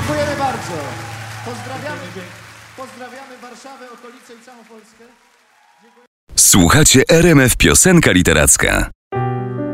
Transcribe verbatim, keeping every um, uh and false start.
Dziękujemy bardzo. Pozdrawiamy, pozdrawiamy Warszawę, okolice i całą Polskę. Dziękuję. Słuchacie R M F Piosenka Literacka.